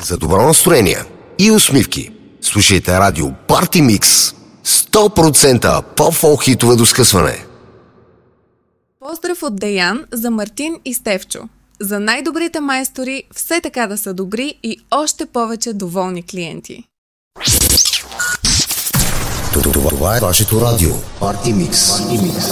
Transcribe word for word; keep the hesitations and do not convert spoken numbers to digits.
За добро настроение и усмивки слушайте радио Party Mix. сто процента по-фолк хитове до скъсване. Поздрав от Деян за Мартин и Стефчо. За най-добрите майстори все така да са добри и още повече доволни клиенти. Това е вашето радио Party Mix. Party Mix.